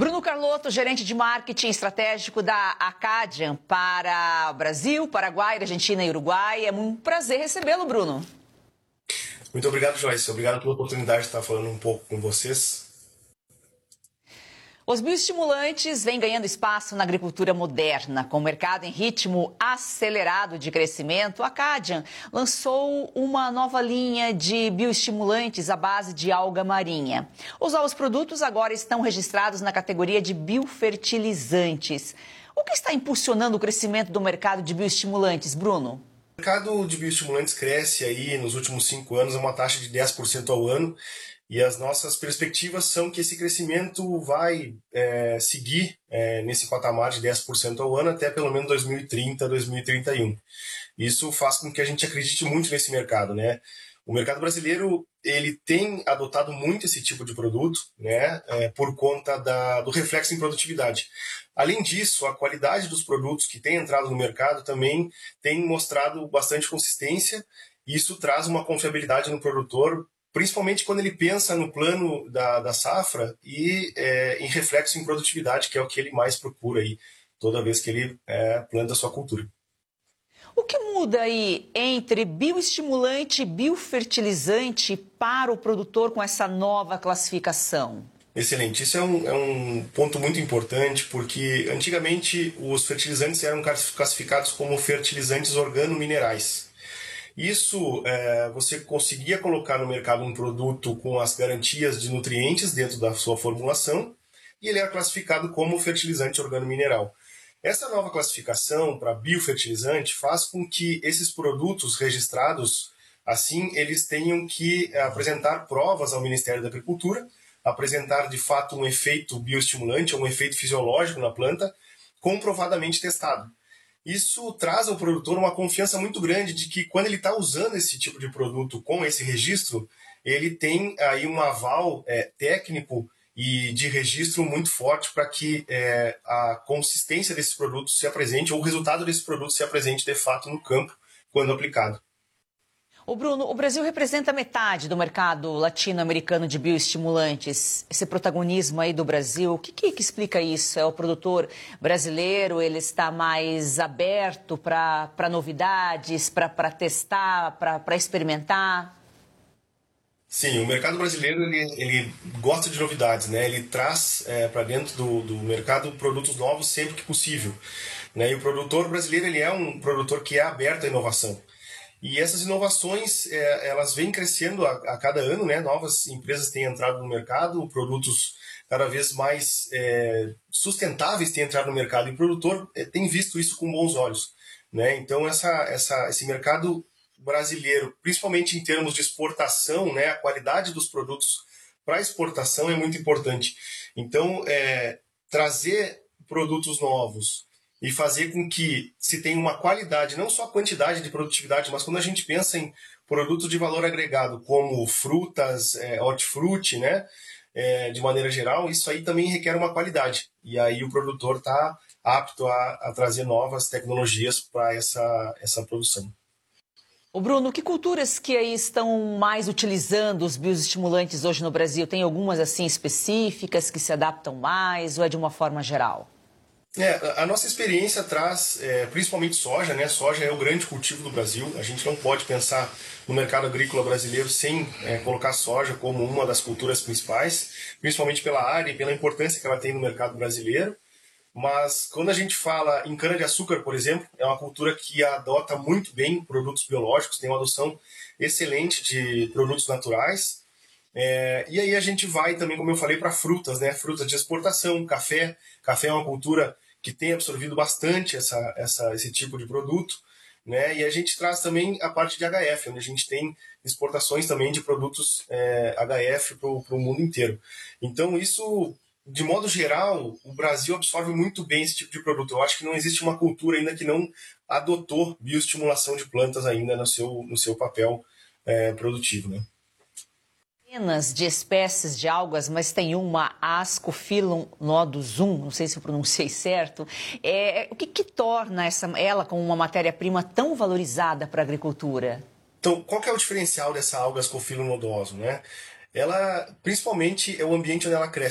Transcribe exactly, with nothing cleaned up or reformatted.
Bruno Carlotto, gerente de marketing estratégico da Acadian para o Brasil, Paraguai, Argentina e Uruguai. É um prazer recebê-lo, Bruno. Muito obrigado, Joyce. Obrigado pela oportunidade de estar falando um pouco com vocês. Os bioestimulantes vêm ganhando espaço na agricultura moderna. Com o mercado em ritmo acelerado de crescimento, a Acadian lançou uma nova linha de bioestimulantes à base de alga marinha. Os novos produtos agora estão registrados na categoria de biofertilizantes. O que está impulsionando o crescimento do mercado de bioestimulantes, Bruno? O mercado de bioestimulantes cresce aí nos últimos cinco anos a uma taxa de dez por cento ao ano. E as nossas perspectivas são que esse crescimento vai é, seguir é, nesse patamar de dez por cento ao ano até pelo menos dois mil e trinta, dois mil e trinta e um. Isso faz com que a gente acredite muito nesse mercado, né? O mercado brasileiro ele tem adotado muito esse tipo de produto, né? É, por conta da, do reflexo em produtividade. Além disso, a qualidade dos produtos que têm entrado no mercado também tem mostrado bastante consistência. E isso traz uma confiabilidade no produtor, principalmente quando ele pensa no plano da, da safra e é, em reflexo em produtividade, que é o que ele mais procura aí, toda vez que ele é, planta a sua cultura. O que muda aí entre bioestimulante e biofertilizante para o produtor com essa nova classificação? Excelente. Isso é um, é um ponto muito importante, porque antigamente os fertilizantes eram classificados como fertilizantes organominerais. Isso, é, você conseguia colocar no mercado um produto com as garantias de nutrientes dentro da sua formulação e ele era classificado como fertilizante organomineral. Essa nova classificação para biofertilizante faz com que esses produtos registrados, assim, eles tenham que apresentar provas ao Ministério da Agricultura, apresentar de fato um efeito bioestimulante ou um efeito fisiológico na planta, comprovadamente testado. Isso traz ao produtor uma confiança muito grande de que quando ele está usando esse tipo de produto com esse registro, ele tem aí um aval é, técnico e de registro muito forte para que é, a consistência desses produtos se apresente, ou o resultado desse produto se apresente de fato no campo quando aplicado. Ô Bruno, o Brasil representa metade do mercado latino-americano de bioestimulantes. Esse protagonismo aí do Brasil, o que, que, que explica isso? É o produtor brasileiro, ele está mais aberto para novidades, para testar, para experimentar? Sim, o mercado brasileiro ele, ele gosta de novidades, né? Ele traz é, para dentro do, do mercado produtos novos sempre que possível, né? E o produtor brasileiro ele é um produtor que é aberto à inovação. E essas inovações, é, elas vêm crescendo a, a cada ano, né? Novas empresas têm entrado no mercado, produtos cada vez mais é, sustentáveis têm entrado no mercado e o produtor é, tem visto isso com bons olhos, né? Então, essa, essa, esse mercado brasileiro, principalmente em termos de exportação, né? A qualidade dos produtos para exportação é muito importante. Então, é, trazer produtos novos e fazer com que se tenha uma qualidade, não só a quantidade de produtividade, mas quando a gente pensa em produtos de valor agregado, como frutas, é, hortifruti, né, é, de maneira geral, isso aí também requer uma qualidade. E aí o produtor está apto a, a trazer novas tecnologias para essa, essa produção. Ô Bruno, que culturas que aí estão mais utilizando os bioestimulantes hoje no Brasil? Tem algumas assim específicas que se adaptam mais ou é de uma forma geral? É, a nossa experiência traz é, principalmente soja, né? Soja é o grande cultivo do Brasil. A gente não pode pensar no mercado agrícola brasileiro sem é, colocar soja como uma das culturas principais, principalmente pela área e pela importância que ela tem no mercado brasileiro. Mas quando a gente fala em cana-de-açúcar, por exemplo, é uma cultura que adota muito bem produtos biológicos, tem uma adoção excelente de produtos naturais. É, e aí a gente vai também, como eu falei, para frutas, né? Frutas de exportação, café. Café é uma cultura que tem absorvido bastante essa, essa, esse tipo de produto, né? E a gente traz também a parte de H F, onde a gente tem exportações também de produtos é, H F para o mundo inteiro. Então isso, de modo geral, o Brasil absorve muito bem esse tipo de produto. Eu acho que não existe uma cultura ainda que não adotou bioestimulação de plantas ainda no seu, no seu papel é, produtivo, né? Centenas de espécies de algas, mas tem uma Ascophyllum nodosum, não sei se eu pronunciei certo. É, o que, que torna essa, ela como uma matéria-prima tão valorizada para a agricultura? Então, qual que é o diferencial dessa alga Ascophyllum nodosum, né? Ela, principalmente, é o ambiente onde ela cresce.